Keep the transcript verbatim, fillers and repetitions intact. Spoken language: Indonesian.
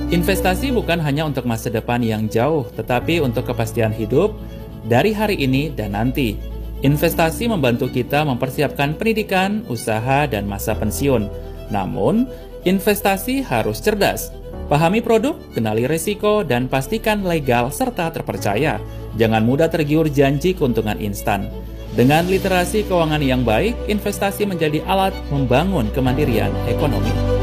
Investasi bukan hanya untuk masa depan yang jauh, tetapi untuk kepastian hidup dari hari ini dan nanti. Investasi membantu kita mempersiapkan pendidikan, usaha, dan masa pensiun. Namun, investasi harus cerdas. Pahami produk, kenali risiko, dan pastikan legal serta terpercaya. Jangan mudah tergiur janji keuntungan instan. Dengan literasi keuangan yang baik, investasi menjadi alat membangun kemandirian ekonomi.